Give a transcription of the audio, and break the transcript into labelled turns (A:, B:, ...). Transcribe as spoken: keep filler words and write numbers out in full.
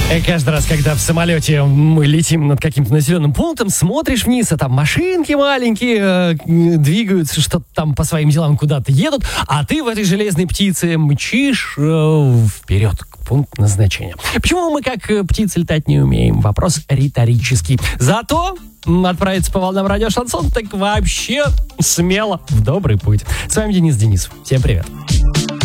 A: И каждый раз, когда в самолете мы летим над каким-то населенным пунктом, смотришь вниз, а там машинки маленькие э, двигаются, что-то там по своим делам куда-то едут, а ты в этой железной птице мчишь э, вперед к пункту назначения. Почему мы, как птицы, летать не умеем? Вопрос риторический. Зато отправиться по волнам радио Шансон так вообще смело в добрый путь. С вами Денис Денисов. Всем привет.